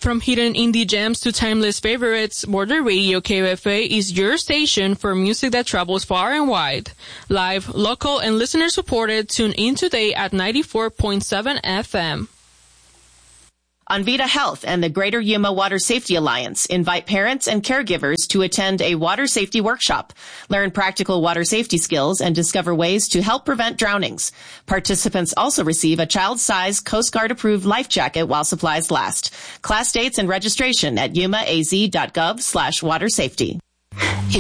From hidden indie gems to timeless favorites, Border Radio KFA is your station for music that travels far and wide. Live, local, and listener-supported, tune in today at 94.7 FM. Envita Health and the Greater Yuma Water Safety Alliance invite parents and caregivers to attend a water safety workshop. Learn practical water safety skills and discover ways to help prevent drownings. Participants also receive a child-size Coast Guard-approved life jacket while supplies last. Class dates and registration at yumaaz.gov/watersafety.